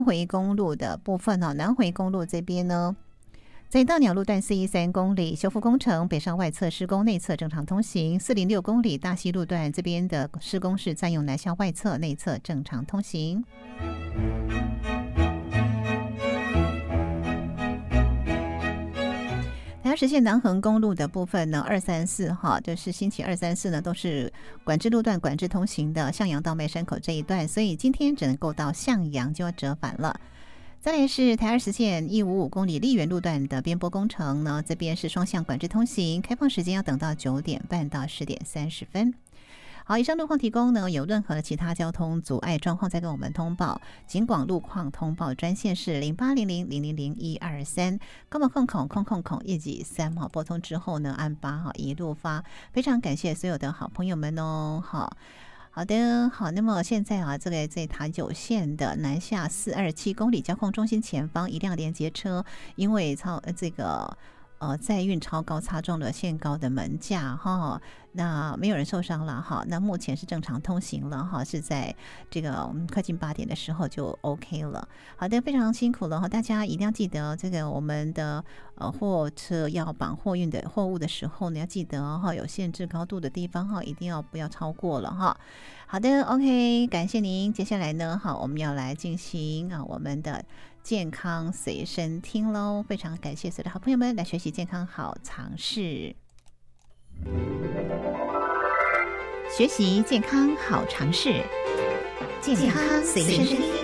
回公路的部分南回公路这边呢，在大鸟路段413公里修复工程，北上外侧施工，内侧正常通行。406公里大溪路段这边的施工是占用南向外侧，内侧正常通行。台十线南横公路的部分呢，234就是星期2、3、4呢都是管制路段管制通行的，向阳到麦山口这一段，所以今天只能够到向阳就要折返了。再来是台20线155公里丽园路段的边坡工程呢，这边是双向管制通行，开放时间要等到9点半到10点30分。好，以上路况提供呢，有任何的其他交通阻碍状况再跟我们通报。警广路况通报专线是0800000123，高码113拨通之后呢，按8一路发。非常感谢所有的好朋友们哦。好的，好，那么现在这个在台9线的南下427公里交控中心前方一辆连接车，因为载运超高擦中了限高的门架那没有人受伤了那目前是正常通行了是在这个我们快近8点的时候就 OK 了。好的，非常辛苦了大家一定要记得这个我们的货车要绑货运的货物的时候呢，要记得有限制高度的地方一定要不要超过了好的 OK， 感谢您。接下来呢我们要来进行我们的健康随身听喽，非常感谢所有的好朋友们来学习健康好常识，学习健康好常识，健康随身听。